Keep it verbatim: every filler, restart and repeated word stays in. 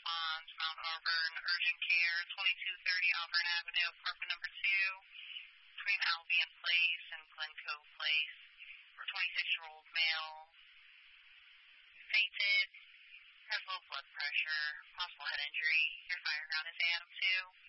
response, Mount Auburn, urgent care, twenty-two thirty Auburn Avenue, apartment number two, between Albion Place and Glencoe Place, for twenty-six-year-old male, fainted, has low blood pressure, possible head injury, your fire ground is A M two.